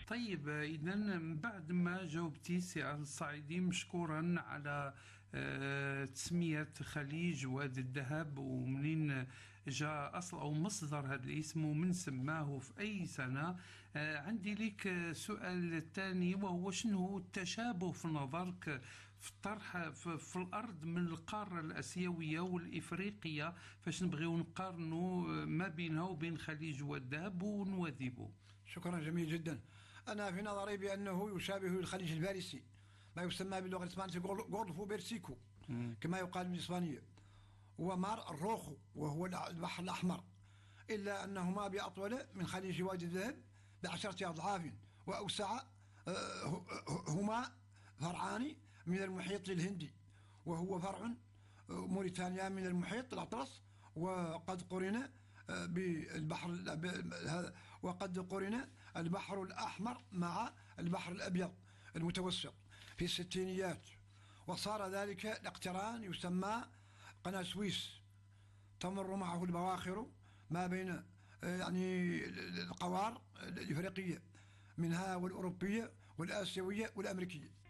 طيب، إذا بعد ما جاوبتي سي الصعيدي، مشكورا على تسمية خليج وادي الذهب، ومنين جاء أصل أو مصدر هذا الاسم، ومن سماه في أي سنة. عندي لك سؤال الثاني، وهو شنو هو التشابه في نظرك في الطرح في الأرض من القارة الآسيوية والإفريقية، فاش نبغيو نقارنوا ما بينها وبين خليج والذهب ونواذبه؟ شكرا، جميل جدا. أنا في نظري بأنه يشابه الخليج الفارسي، ما يسمى باللغة الإسبانية غولفو بيرسيكو كما يقال بالإسبانية، ومار الروخو وهو البحر الأحمر، إلا أنهما بأطول من خليج وادي الذهب ب10 أضعاف وأوسع. هما فرعان من المحيط الهندي، وهو فرع موريتانيا من المحيط الأطلس، وقد قرن بالبحر وقد قرن البحر الأحمر مع البحر الأبيض المتوسط في الستينيات، وصار ذلك الاقتران يسمى قناة سويس، تمر معه البواخر ما بين يعني القوار الإفريقية منها، والأوروبية والآسيوية والأمريكية.